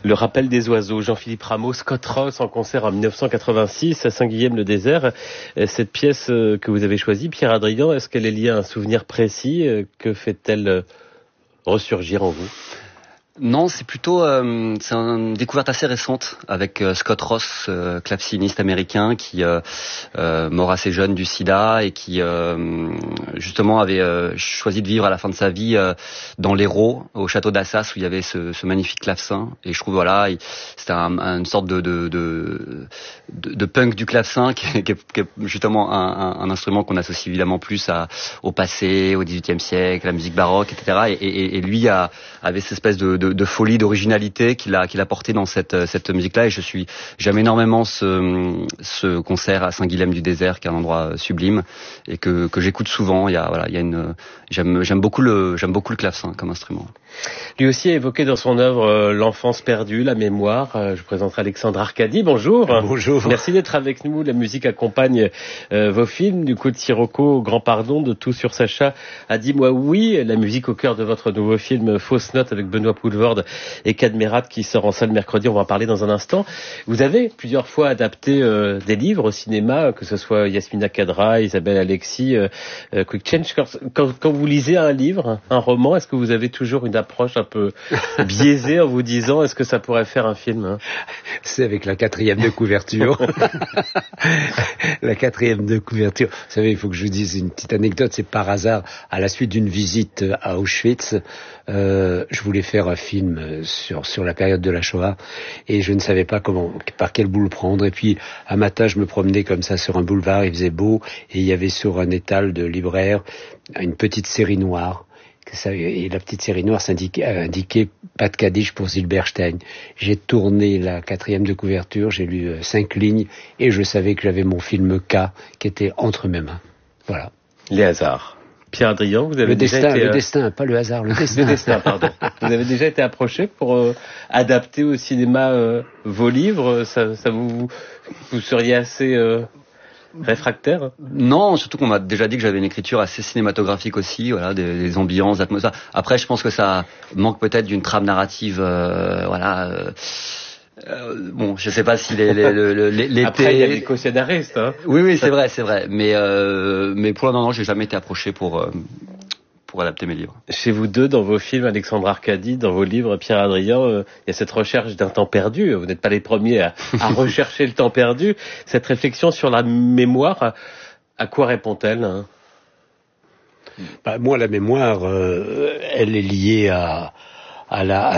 Le rappel des oiseaux, Jean-Philippe Rameau, Scott Ross en concert en 1986 à Saint-Guilhem-le-Désert. Cette pièce que vous avez choisie, Pierre Adrian, est-ce qu'elle est liée à un souvenir précis? Que fait-elle ressurgir en vous? Non, c'est plutôt c'est une découverte assez récente avec Scott Ross, claveciniste américain qui mort assez jeune du sida et qui justement avait choisi de vivre à la fin de sa vie dans l'Hérault, au château d'Assas où il y avait ce magnifique clavecin. Et je trouve c'était une sorte de punk du clavecin qui est justement un instrument qu'on associe évidemment plus au passé, au XVIIIe siècle, à la musique baroque, etc. Et lui avait cette espèce de folie, d'originalité qu'il a porté dans cette musique-là, et j'aime énormément ce concert à Saint-Guilhem-du-Désert, qui est un endroit sublime et que j'écoute souvent. J'aime beaucoup le clavecin comme instrument. Lui aussi a évoqué dans son œuvre l'enfance perdue, la mémoire. Je présenterai Alexandre Arcadi. Bonjour. Bonjour. Merci d'être avec nous. La musique accompagne vos films, du coup de Sirocco au Grand Pardon, de Tout sur Sacha à Dis-moi oui. La musique au cœur de votre nouveau film Fausse Note avec Benoît Poulvorde et Cadmerat qui sort en salle mercredi. On va en parler dans un instant. Vous avez plusieurs fois adapté des livres au cinéma, que ce soit Yasmina Khadra, Isabelle Alexis, Quick Change. Quand vous lisez un livre, un roman, est-ce que vous avez toujours une approche un peu biaisée en vous disant est-ce que ça pourrait faire un film? C'est avec la 4e de couverture. La 4e de couverture. Vous savez, il faut que je vous dise une petite anecdote. C'est par hasard, à la suite d'une visite à Auschwitz, je voulais faire un film sur la période de la Shoah et je ne savais pas par quel bout le prendre. Et puis, un matin, je me promenais comme ça sur un boulevard, il faisait beau et il y avait sur un étal de libraire une petite série noire. Et la petite série noire indiquait pas de Kaddish pour Zilberstein. J'ai tourné la 4e de couverture, j'ai lu 5 lignes et je savais que j'avais mon film K qui était entre mes mains. Voilà. Les hasards. Pierre Adrian, vous avez le destin, pas le hasard, le destin. Le destin, pardon. Vous avez déjà été approché pour adapter au cinéma vos livres. Ça vous seriez assez réfractaire? Non, surtout qu'on m'a déjà dit que j'avais une écriture assez cinématographique aussi, voilà, des ambiances, d'atmosphère. Après, je pense que ça manque peut-être d'une trame narrative, bon, je sais pas si l'été... Après, il y a des co-scénaristes, hein. Oui, c'est vrai. Mais pour l'instant, j'ai jamais été approché pour adapter mes livres. Chez vous deux, dans vos films, Alexandre Arcadi, dans vos livres, Pierre Adrian, il y a cette recherche d'un temps perdu. Vous n'êtes pas les premiers à rechercher le temps perdu. Cette réflexion sur la mémoire, à quoi répond-elle, hein? Moi, la mémoire, elle est liée à